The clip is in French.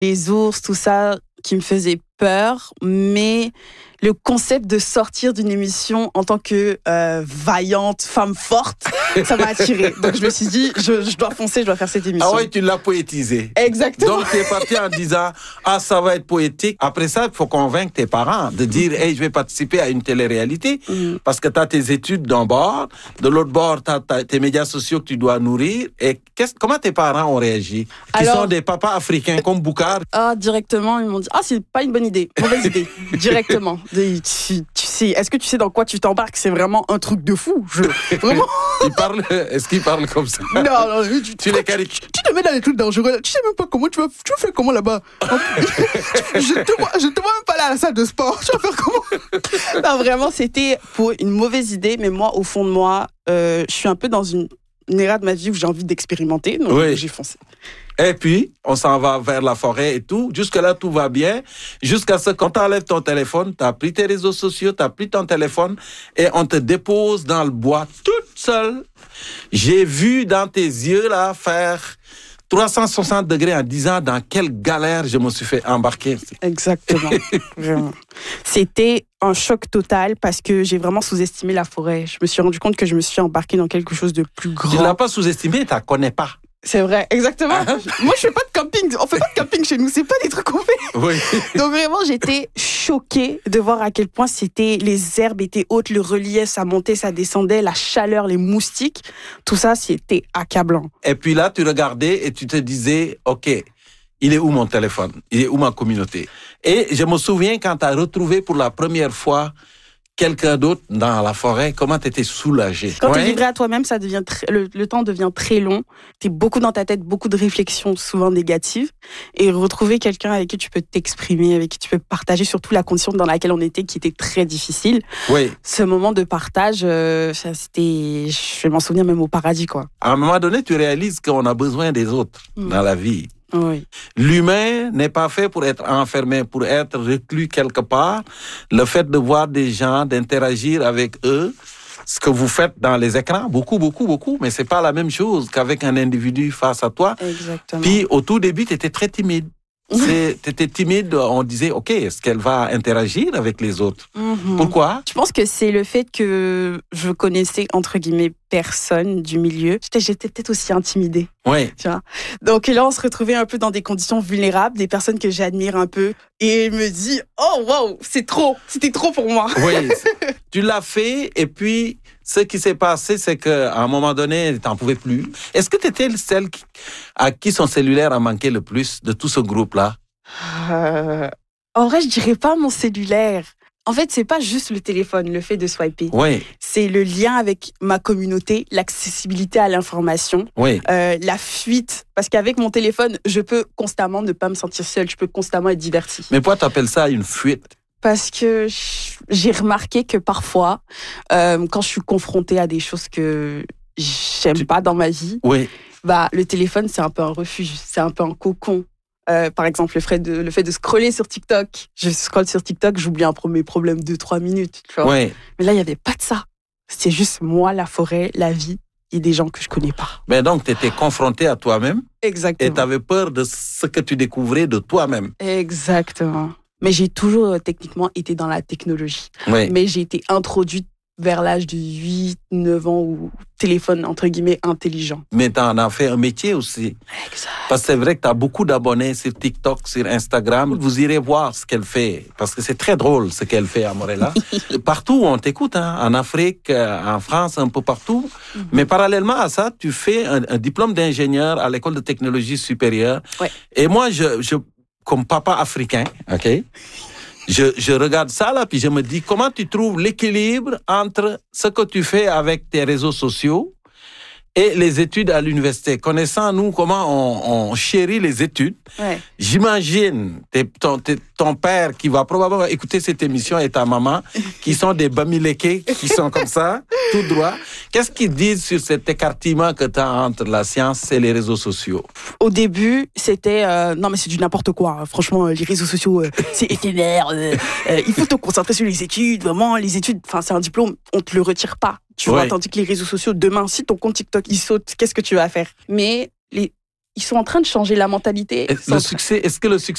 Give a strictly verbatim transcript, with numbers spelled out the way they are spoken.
les ours, tout ça, qui me faisait peur, mais le concept de sortir d'une émission en tant que euh, vaillante femme forte, ça m'a attirée. Donc je me suis dit, je, je dois foncer, je dois faire cette émission. Ah ouais, tu l'as poétisé. Exactement. Donc tu es parti en disant, ah ça va être poétique. Après ça, il faut convaincre tes parents de dire, hey, je vais participer à une télé-réalité mm. parce que tu as tes études d'un bord, de l'autre bord, tu as tes médias sociaux que tu dois nourrir. Et comment tes parents ont réagi? Qui Alors, sont des papas africains comme Boucar? Ah, directement, ils m'ont dit, ah c'est pas une bonne idée, mauvaise idée, directement. Tu, tu sais, est-ce que tu sais dans quoi tu t'embarques? C'est vraiment un truc de fou. Je, vraiment. Il parle, est-ce qu'il parle comme ça? Non, non, tu, tu les caricatures. Tu, tu te mets dans les trucs dangereux. Tu sais même pas comment tu vas, tu vas faire comment là-bas. je te vois, je te vois même pas là à la salle de sport. Tu vas faire comment? Non, vraiment, c'était pour une mauvaise idée. Mais moi, au fond de moi, euh, je suis un peu dans une, une ère de ma vie où j'ai envie d'expérimenter. Donc oui. J'ai foncé. Et puis, on s'en va vers la forêt et tout. Jusque-là, tout va bien. Jusqu'à ce qu'on t'enlève ton téléphone, t'as pris tes réseaux sociaux, t'as pris ton téléphone et on te dépose dans le bois toute seule. J'ai vu dans tes yeux, là, faire trois cent soixante degrés en disant dans quelle galère je me suis fait embarquer. Exactement. Vraiment. C'était un choc total parce que j'ai vraiment sous-estimé la forêt. Je me suis rendu compte que je me suis embarquée dans quelque chose de plus grand. Tu ne l'as pas sous-estimé, tu ne la connais pas. C'est vrai, exactement. Ah. Moi, je fais pas de camping. On fait pas de camping chez nous. C'est pas des trucs qu'on fait. Oui. Donc vraiment, j'étais choquée de voir à quel point c'était, les herbes étaient hautes, le relief, ça montait, ça descendait, la chaleur, les moustiques. Tout ça, c'était accablant. Et puis là, tu regardais et tu te disais, OK, il est où mon téléphone? Il est où ma communauté? Et je me souviens quand tu as retrouvé pour la première fois quelqu'un d'autre dans la forêt, comment tu étais soulagé? Quand ouais. tu es livré à toi-même, ça devient très, le, le temps devient très long. Tu es beaucoup dans ta tête, beaucoup de réflexions, souvent négatives. Et retrouver quelqu'un avec qui tu peux t'exprimer, avec qui tu peux partager, surtout la condition dans laquelle on était, qui était très difficile. Oui. Ce moment de partage, euh, c'était, je vais m'en souvenir même au paradis, quoi. À un moment donné, tu réalises qu'on a besoin des autres mmh. dans la vie. Oui. L'humain n'est pas fait pour être enfermé, pour être reclus quelque part. Le fait de voir des gens, d'interagir avec eux, ce que vous faites dans les écrans, beaucoup, beaucoup, beaucoup, mais c'est pas la même chose qu'avec un individu face à toi. Exactement. Puis au tout début, tu étais très timide. Tu étais timide, on disait, OK, est-ce qu'elle va interagir avec les autres? Mm-hmm. Pourquoi? Je pense que c'est le fait que je connaissais, entre guillemets, personne du milieu. J'étais, j'étais peut-être aussi intimidée. Oui. Tu vois? Donc là, on se retrouvait un peu dans des conditions vulnérables, des personnes que j'admire un peu. Et elle me dit, oh, wow, c'est trop, c'était trop pour moi. Oui, tu l'as fait et puis ce qui s'est passé, c'est qu'à un moment donné, tu n'en pouvais plus. Est-ce que tu étais celle qui, à qui son cellulaire a manqué le plus de tout ce groupe-là? euh, En vrai, je dirais pas mon cellulaire. En fait, c'est pas juste le téléphone, le fait de swiper. Oui. C'est le lien avec ma communauté, l'accessibilité à l'information, oui. euh, la fuite. Parce qu'avec mon téléphone, je peux constamment ne pas me sentir seule, je peux constamment être divertie. Mais pourquoi tu appelles ça une fuite? Parce que j'ai remarqué que parfois, euh, quand je suis confrontée à des choses que j'aime tu... pas dans ma vie, oui. bah, le téléphone, c'est un peu un refuge, c'est un peu un cocon. Euh, par exemple, le fait, de, le fait de scroller sur TikTok. Je scrolle sur TikTok, j'oublie un premier problème de trois minutes. Tu vois. Oui. Mais là, il n'y avait pas de ça. C'était juste moi, la forêt, la vie et des gens que je ne connais pas. Mais donc, tu étais confronté à toi-même. Exactement. Et tu avais peur de ce que tu découvrais de toi-même. Exactement. Mais j'ai toujours, euh, techniquement, été dans la technologie. Oui. Mais j'ai été introduite vers l'âge de huit neuf ans ou téléphone, entre guillemets, intelligent. Mais tu en as fait un métier aussi. Exact. Parce que c'est vrai que tu as beaucoup d'abonnés sur TikTok, sur Instagram. Vous irez voir ce qu'elle fait. Parce que c'est très drôle ce qu'elle fait, Amorella. Partout, on t'écoute. Hein, en Afrique, en France, un peu partout. Mm-hmm. Mais parallèlement à ça, tu fais un, un diplôme d'ingénieur à l'École de technologie supérieure. Ouais. Et moi, je, je, comme papa africain, OK, Je, je regarde ça, là, puis je me dis, comment tu trouves l'équilibre entre ce que tu fais avec tes réseaux sociaux et les études à l'université? Connaissant, nous, comment on, on chérit les études, ouais. J'imagine t'es, ton, t'es, ton père qui va probablement écouter cette émission et ta maman, qui sont des bamileke, qui sont comme ça, tout droit. Qu'est-ce qu'ils disent sur cet écartement que tu as entre la science et les réseaux sociaux? Au début, c'était euh, non mais c'est du n'importe quoi. Hein. Franchement, les réseaux sociaux, euh, c'est éphémère. Euh, euh, il faut te concentrer sur les études. Vraiment, les études, enfin c'est un diplôme, on te le retire pas. Tu vois, ouais. Tandis que les réseaux sociaux, demain, si ton compte TikTok il saute, qu'est-ce que tu vas faire? Mais les ils sont en train de changer la mentalité. Le succès, est-ce que le succès